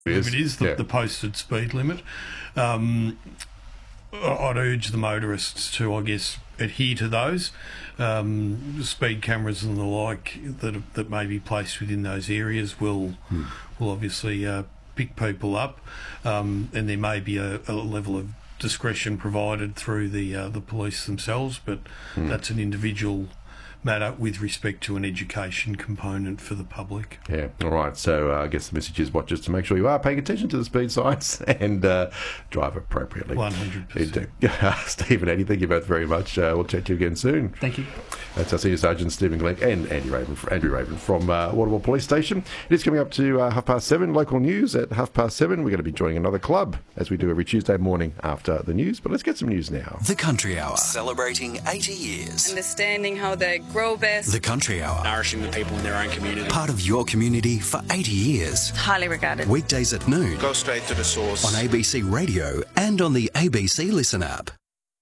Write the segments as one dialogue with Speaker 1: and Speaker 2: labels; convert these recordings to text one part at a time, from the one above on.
Speaker 1: if it is the posted speed limit, I'd urge the motorists to, I guess, adhere to those speed cameras and the like that may be placed within those areas will obviously pick people up, and there may be a level of discretion provided through the police themselves, but that's an individual matter with respect to an education component for the public.
Speaker 2: Yeah, all right. So I guess the message is, watchers, to make sure you are paying attention to the speed signs and drive appropriately.
Speaker 1: 100%.
Speaker 2: Stephen, Andy, thank you both very much. We'll chat to you again soon.
Speaker 3: Thank you.
Speaker 2: That's our Senior Sergeant Stephen Glenk and Andrew Raven from Waterville Police Station. It is coming up to 7:30. Local news at 7:30. We're going to be joining another club, as we do every Tuesday morning after the news. But let's get some news now.
Speaker 4: The Country Hour, celebrating 80 years.
Speaker 5: Understanding how they grow best.
Speaker 4: The Country Hour,
Speaker 6: nourishing the people in their own community.
Speaker 4: Part of your community for 80 years.
Speaker 5: Highly regarded.
Speaker 4: Weekdays at noon.
Speaker 6: Go straight to the source.
Speaker 4: On ABC Radio and on the ABC Listen app.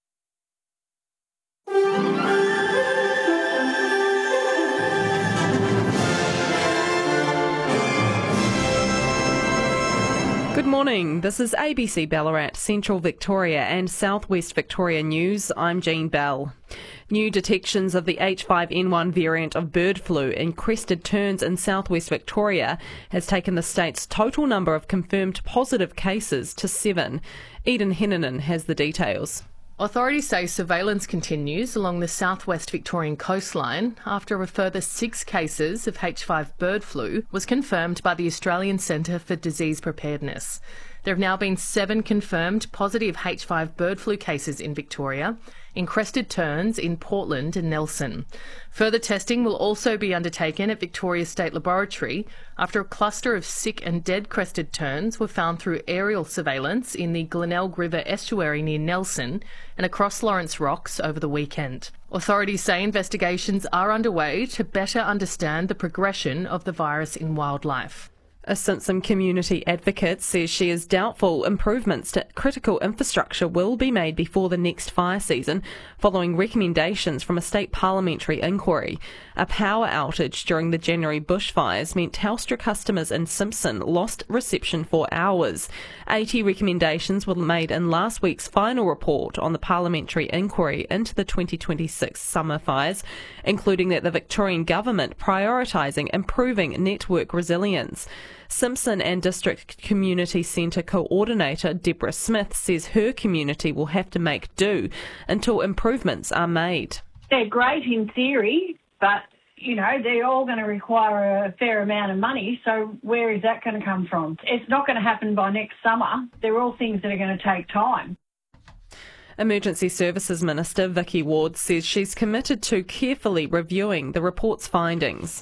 Speaker 7: Good morning, this is ABC Ballarat, Central Victoria and Southwest Victoria News. I'm Jean Bell. New detections of the H5N1 variant of bird flu in Crested Terns in southwest Victoria has taken the state's total number of confirmed positive cases to 7. Eden Hennanen has the details.
Speaker 8: Authorities say surveillance continues along the southwest Victorian coastline after a further 6 cases of H5 bird flu was confirmed by the Australian Centre for Disease Preparedness. There have now been 7 confirmed positive H5 bird flu cases in Victoria, in Crested Terns, in Portland and Nelson. Further testing will also be undertaken at Victoria State Laboratory after a cluster of sick and dead crested terns were found through aerial surveillance in the Glenelg River estuary near Nelson and across Lawrence Rocks over the weekend. Authorities say investigations are underway to better understand the progression of the virus in wildlife.
Speaker 7: A Simpson community advocate says she is doubtful improvements to critical infrastructure will be made before the next fire season, following recommendations from a state parliamentary inquiry. A power outage during the January bushfires meant Telstra customers in Simpson lost reception for hours. 80 recommendations were made in last week's final report on the parliamentary inquiry into the 2026 summer fires, including that the Victorian government prioritising improving network resilience. Simpson and District Community Centre Coordinator Deborah Smith says her community will have to make do until improvements are made.
Speaker 9: They're great in theory, but, they're all going to require a fair amount of money, so where is that going to come from? It's not going to happen by next summer. They're all things that are going to take time.
Speaker 7: Emergency Services Minister Vicky Ward says she's committed to carefully reviewing the report's findings.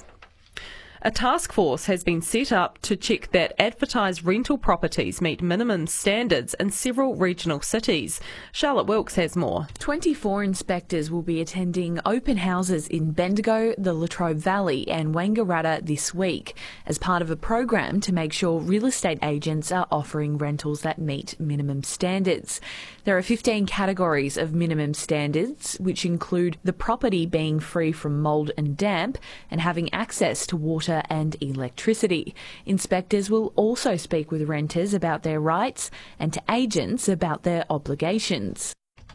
Speaker 7: A task force has been set up to check that advertised rental properties meet minimum standards in several regional cities. Charlotte Wilkes has more.
Speaker 10: 24 inspectors will be attending open houses in Bendigo, the Latrobe Valley and Wangaratta this week as part of a program to make sure real estate agents are offering rentals that meet minimum standards. There are 15 categories of minimum standards, which include the property being free from mould and damp and having access to water and electricity. Inspectors will also speak with renters about their rights and to agents about their obligations.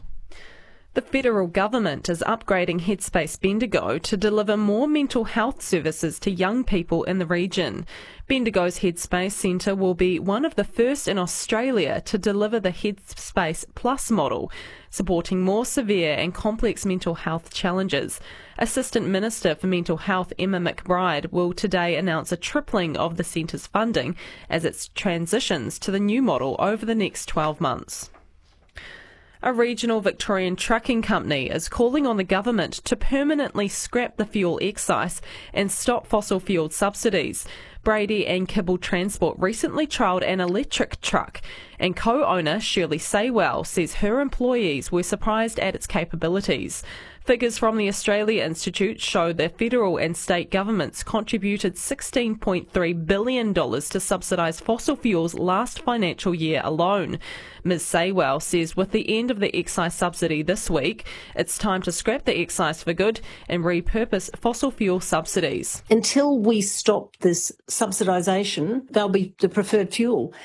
Speaker 7: The federal government is upgrading Headspace Bendigo to deliver more mental health services to young people in the region. Bendigo's Headspace Centre will be one of the first in Australia to deliver the Headspace Plus model, supporting more severe and complex mental health challenges. Assistant Minister for Mental Health Emma McBride will today announce a tripling of the centre's funding as it transitions to the new model over the next 12 months. A regional Victorian trucking company is calling on the government to permanently scrap the fuel excise and stop fossil fuel subsidies. Brady and Kibble Transport recently trialled an electric truck, and co-owner Shirley Saywell says her employees were surprised at its capabilities. Figures from the Australia Institute show the federal and state governments contributed $16.3 billion to subsidise fossil fuels last financial year alone. Ms Saywell says with the end of the excise subsidy this week, it's time to scrap the excise for good and repurpose fossil fuel subsidies.
Speaker 3: Until we stop this subsidisation, they'll be the preferred fuel.